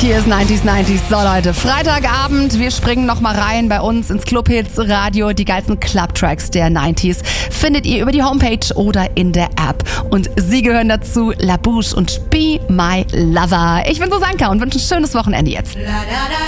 Hier ist 90s. So Leute, Freitagabend, wir springen nochmal rein bei uns ins Clubhits Radio. Die geilsten Clubtracks der 90s findet ihr über die Homepage oder in der App. Und sie gehören dazu, La Bouche und Be My Lover. Ich bin Susanka und wünsche ein schönes Wochenende jetzt.